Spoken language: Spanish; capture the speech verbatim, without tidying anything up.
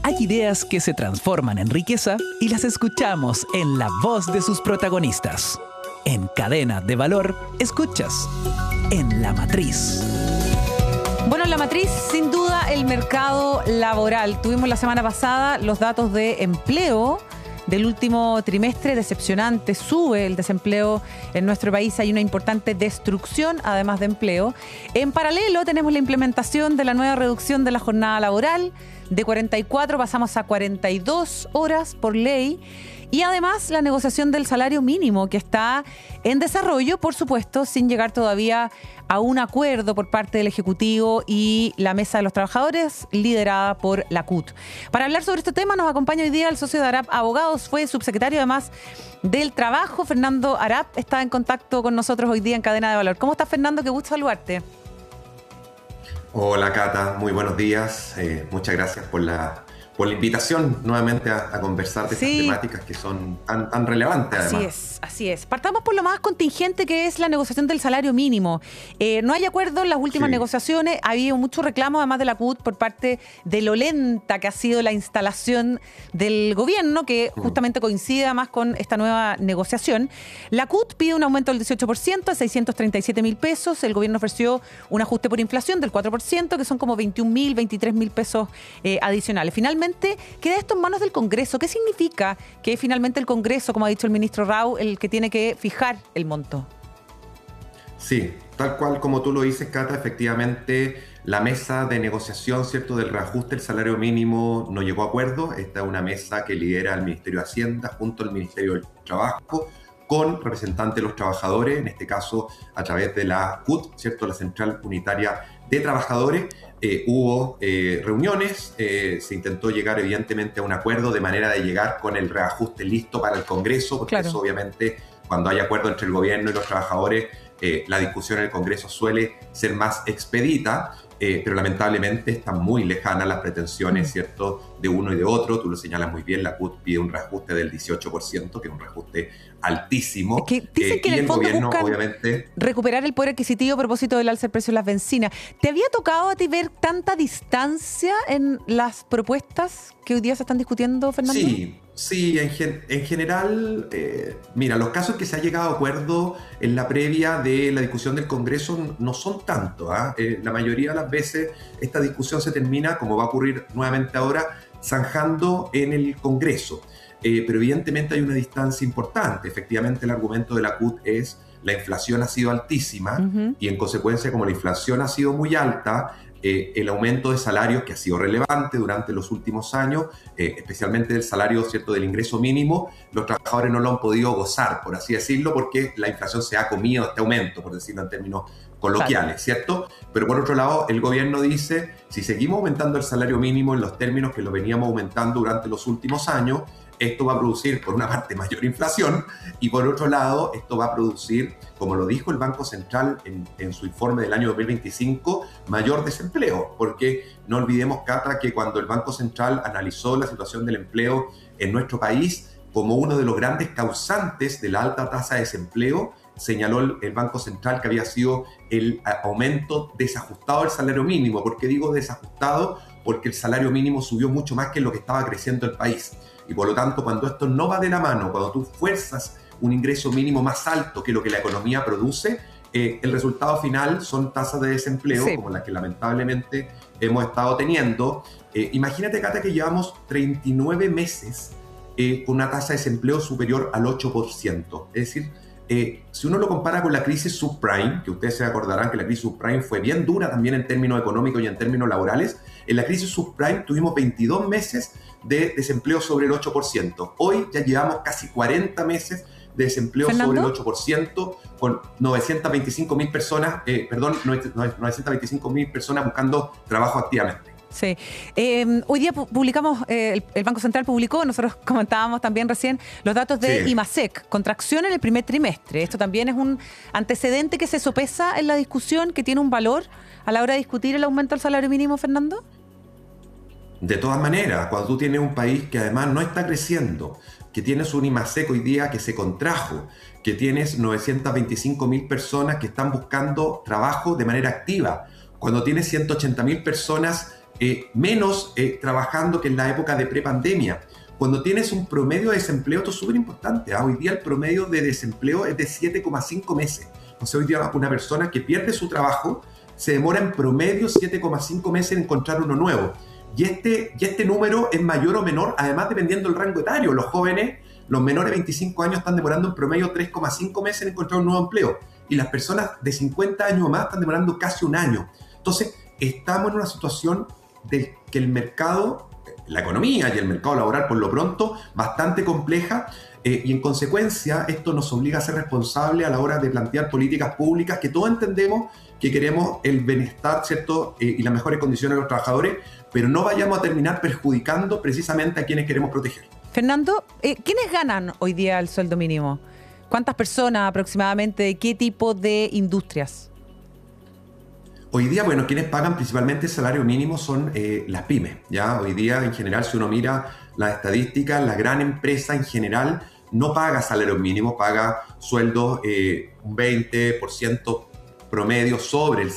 Hay ideas que se transforman en riqueza y las escuchamos en la voz de sus protagonistas. En Cadena de Valor, escuchas En la Matriz. Bueno, en la matriz, sin duda, el mercado laboral. Tuvimos la semana pasada los datos de empleo del último trimestre, decepcionante. Sube el desempleo en nuestro país. Hay una importante destrucción, además de empleo. En paralelo, tenemos la implementación de la nueva reducción de la jornada laboral. De cuarenta y cuatro pasamos a cuarenta y dos horas por ley. Y además la negociación del salario mínimo, que está en desarrollo, por supuesto, sin llegar todavía a un acuerdo por parte del Ejecutivo y la Mesa de los Trabajadores, liderada por la C U T. Para hablar sobre este tema nos acompaña hoy día el socio de ARAP Abogados, fue subsecretario además del Trabajo, Fernando Arap, está en contacto con nosotros hoy día en Cadena de Valor. ¿Cómo estás, Fernando? Qué gusto saludarte. Hola, Cata, muy buenos días. Eh, muchas gracias por la... por la invitación nuevamente a, a conversar de sí. estas temáticas que son tan, tan relevantes, además. Así es, así es. Partamos por lo más contingente, que es la negociación del salario mínimo. Eh, no hay acuerdo en las últimas sí. negociaciones. Ha habido mucho reclamo, además de la C U T, por parte de lo lenta que ha sido la instalación del gobierno, que justamente coincide además con esta nueva negociación. La C U T pide un aumento del dieciocho por ciento a seiscientos treinta y siete mil pesos. El gobierno ofreció un ajuste por inflación del cuatro por ciento, que son como veintiún mil, veintitrés mil pesos eh, adicionales. Finalmente, queda esto en manos del Congreso. ¿Qué significa que finalmente el Congreso, como ha dicho el ministro Rau, el que tiene que fijar el monto? Sí, tal cual como tú lo dices, Cata, efectivamente la mesa de negociación, ¿cierto?, del reajuste del salario mínimo no llegó a acuerdo. Esta es una mesa que lidera el Ministerio de Hacienda junto al Ministerio del Trabajo, con representantes de los trabajadores, en este caso a través de la C U T, ¿cierto?, la Central Unitaria de Trabajadores. Eh, hubo eh, reuniones, eh, se intentó llegar evidentemente a un acuerdo de manera de llegar con el reajuste listo para el Congreso, porque claro. eso obviamente cuando hay acuerdo entre el gobierno y los trabajadores, eh, la discusión en el Congreso suele ser más expedita, eh, pero lamentablemente están muy lejanas las pretensiones, ¿cierto?, de uno y de otro. Tú lo señalas muy bien, la C U T pide un reajuste del dieciocho por ciento, que es un reajuste altísimo. Es que dicen que eh, en el, el fondo gobierno, buscan obviamente, recuperar el poder adquisitivo a propósito del alza del precio de las bencinas. ¿Te había tocado a ti ver tanta distancia en las propuestas que hoy día se están discutiendo, Fernando? Sí, sí, en, gen, en general, eh, mira, los casos que se ha llegado a acuerdo en la previa de la discusión del Congreso no son tantos, ¿eh? Eh, la mayoría de las veces esta discusión se termina, como va a ocurrir nuevamente ahora, zanjando en el Congreso. Eh, pero evidentemente hay una distancia importante. Efectivamente, el argumento de la C U T es la inflación ha sido altísima uh-huh. y en consecuencia, como la inflación ha sido muy alta, eh, el aumento de salarios, que ha sido relevante durante los últimos años, eh, especialmente el salario, ¿cierto?, del ingreso mínimo, los trabajadores no lo han podido gozar, por así decirlo, porque la inflación se ha comido este aumento, por decirlo en términos coloquiales, ¿cierto? Pero por otro lado, el gobierno dice, si seguimos aumentando el salario mínimo en los términos que lo veníamos aumentando durante los últimos años, esto va a producir, por una parte, mayor inflación y por otro lado, esto va a producir, como lo dijo el Banco Central en, en su informe del año dos mil veinticinco, mayor desempleo. Porque no olvidemos, Cata, que cuando el Banco Central analizó la situación del empleo en nuestro país como uno de los grandes causantes de la alta tasa de desempleo, señaló el, el Banco Central que había sido el aumento desajustado del salario mínimo. ¿Por qué digo desajustado? Porque el salario mínimo subió mucho más que lo que estaba creciendo el país. Y por lo tanto, cuando esto no va de la mano, cuando tú fuerzas un ingreso mínimo más alto que lo que la economía produce, eh, el resultado final son tasas de desempleo, sí. como las que lamentablemente hemos estado teniendo. Eh, imagínate, Cata, que llevamos treinta y nueve meses eh, con una tasa de desempleo superior al ocho por ciento. Es decir, eh, si uno lo compara con la crisis subprime, que ustedes se acordarán que la crisis subprime fue bien dura también en términos económicos y en términos laborales, en la crisis subprime tuvimos veintidós meses de desempleo sobre el ocho por ciento. Hoy ya llevamos casi cuarenta meses de desempleo ¿Fernando? Sobre el ocho por ciento, con novecientas veinticinco mil personas, eh, perdón, novecientas veinticinco mil personas buscando trabajo activamente. Sí. Eh, hoy día publicamos, eh, el, el Banco Central publicó, nosotros comentábamos también recién, los datos de sí. IMASEC, contracción en el primer trimestre. Esto también es un antecedente que se sopesa en la discusión, que tiene un valor a la hora de discutir el aumento del salario mínimo, Fernando. De todas maneras, cuando tú tienes un país que además no está creciendo, que tienes un IMASEC hoy día que se contrajo, que tienes novecientas veinticinco mil personas que están buscando trabajo de manera activa, cuando tienes ciento ochenta mil personas eh, menos eh, trabajando que en la época de prepandemia. Cuando tienes un promedio de desempleo, esto es súper importante, ¿eh? Hoy día el promedio de desempleo es de siete coma cinco meses. O sea, hoy día una persona que pierde su trabajo se demora en promedio siete coma cinco meses en encontrar uno nuevo. Y este, y este número es mayor o menor, además dependiendo del rango etario. Los jóvenes, los menores de veinticinco años, están demorando en promedio tres coma cinco meses en encontrar un nuevo empleo. Y las personas de cincuenta años o más están demorando casi un año. Entonces, estamos en una situación de que el mercado, la economía y el mercado laboral, por lo pronto, bastante compleja, eh, y en consecuencia esto nos obliga a ser responsables a la hora de plantear políticas públicas que todos entendemos que queremos el bienestar, ¿cierto? Eh, y las mejores condiciones de los trabajadores, pero no vayamos a terminar perjudicando precisamente a quienes queremos proteger. Fernando, eh, ¿quiénes ganan hoy día el sueldo mínimo? ¿Cuántas personas aproximadamente? ¿De qué tipo de industrias? Hoy día, bueno, quienes pagan principalmente el salario mínimo son eh, las pymes, ¿ya? Hoy día, en general, si uno mira las estadísticas, la gran empresa en general no paga salario mínimo, paga sueldos eh, un veinte por ciento promedio sobre el